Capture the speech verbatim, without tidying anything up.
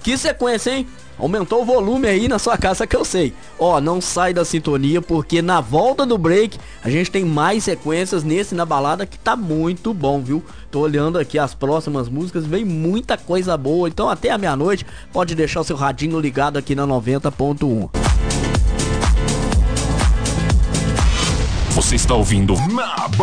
Que sequência, hein? Aumentou o volume aí na sua casa que eu sei. Ó, não sai da sintonia porque na volta do break a gente tem mais sequências nesse Na Balada que tá muito bom, viu? Tô olhando aqui as próximas músicas, vem muita coisa boa. Então até a meia-noite pode deixar o seu radinho ligado aqui na noventa ponto um. Você está ouvindo Na